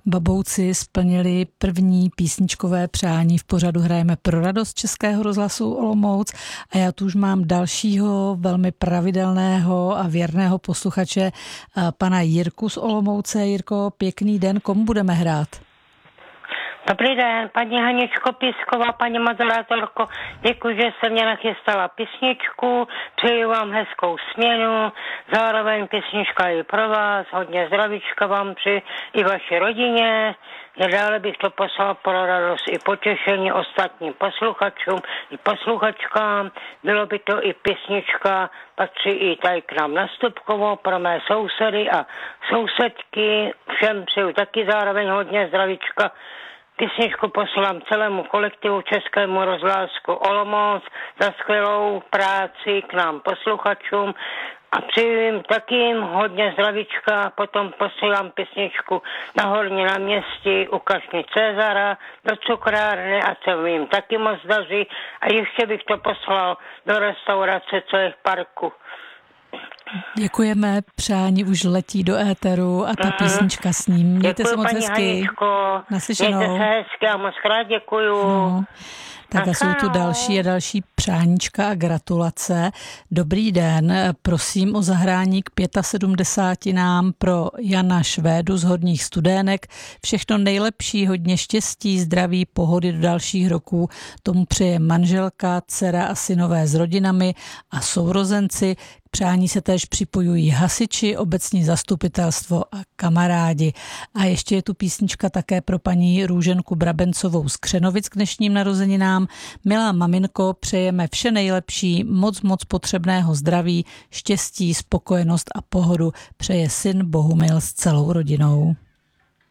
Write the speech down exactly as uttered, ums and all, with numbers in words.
babouci splnili první písničkové přání v pořadu Hrajeme pro radost Českého rozhlasu Olomouc a já tu už mám dalšího velmi pravidelného a věrného posluchače, pana Jirku z Olomouce. Jirko, pěkný den, komu budeme hrát? Dobrý den, paní Haničko Písková, paní moderátorko, děkuji, že se mě nachystala písničku, přeju vám hezkou směnu, zároveň písnička je pro vás, hodně zdravíčka vám přeji i vaší rodině, a dále bych to poslala pro radost i potěšení ostatním posluchačům i posluchačkám, bylo by to i písnička, patří i tady k nám na Stupkovo, pro mé sousedy a sousedky, všem přeju taky zároveň hodně zdravíčka. Písničku poslám celému kolektivu Českému rozhlasu Olomouc za skvělou práci k nám posluchačům a přeju jim taky hodně zdravíčka, potom posílám písničku na Horní náměstí u Kašny Cezara do cukrárny a co jim taky moc daří a ještě bych to poslal do restaurace, co je v parku. Děkujeme, přání už letí do éteru a ta mm. písnička s ním. Mějte se moc hezky. Haničko. Naslyšenou. Mějte se hezky a moc krát děkuju. No. Tak a jsou tu další a další přáníčka a gratulace. Dobrý den, prosím o zahrání k sedmdesátinám pro Jana Švédu z Horních Studének. Všechno nejlepší, hodně štěstí, zdraví, pohody do dalších roků. Tomu přeje manželka, dcera a synové s rodinami a sourozenci. K přání se též připojují hasiči, obecní zastupitelstvo a kamarádi. A ještě je tu písnička také pro paní Růženku Brabencovou z Křenovic k dnešním narozeninám. Milá maminko, přejeme vše nejlepší, moc, moc potřebného zdraví, štěstí, spokojenost a pohodu. Přeje syn Bohumil s celou rodinou.